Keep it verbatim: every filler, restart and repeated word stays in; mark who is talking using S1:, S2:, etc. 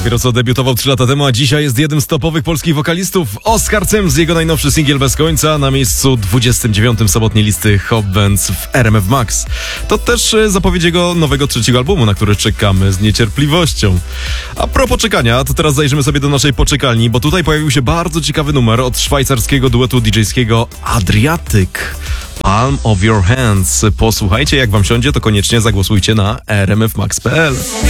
S1: Dopiero co debiutował trzy lata temu, a dzisiaj jest jednym z topowych polskich wokalistów. Oskar Cem, jego najnowszy singiel Bez końca na miejscu dwudziestym dziewiątym sobotniej listy Hot Bands w R M F Max. To też zapowiedź jego nowego trzeciego albumu, na który czekamy z niecierpliwością. A propos czekania, to teraz zajrzymy sobie do naszej poczekalni, bo tutaj pojawił się bardzo ciekawy numer od szwajcarskiego duetu didżejskiego Adriatic. Palm of Your Hands. Posłuchajcie, jak wam siądzie, to koniecznie zagłosujcie na r m f max kropka p l.